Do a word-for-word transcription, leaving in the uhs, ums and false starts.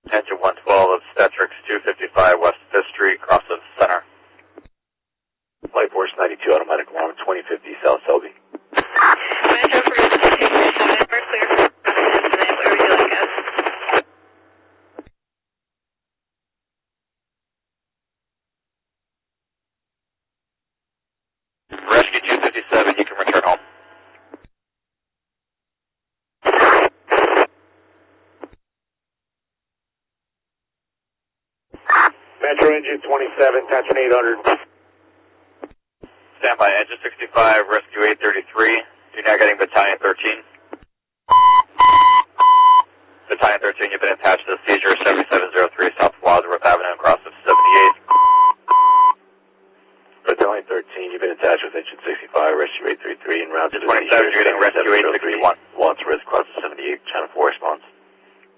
Engine one twelve of Statrix two fifty-five West fifth Street, Crossroads Center. Flight Force ninety-two, automatic alarm, twenty fifty South Selby. Metro for two fifty-five, we're clear for tonight. Where would you like us? Rescue two fifty-seven, you can return home. Metro engine twenty-seven, Tatchin eight hundred. Standby, engine sixty-five, rescue eight thirty-three. You're now getting battalion thirteen. Battalion thirteen, you've been attached to the seizure seventy-seven oh three South